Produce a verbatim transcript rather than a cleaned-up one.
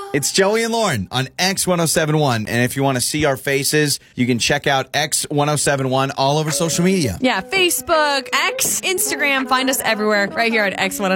It's Joey and Lauren on X ten seventy-one. And if you want to see our faces, you can check out X ten seventy-one all over social media. Yeah, Facebook, X, Instagram. Find us everywhere right here at X ten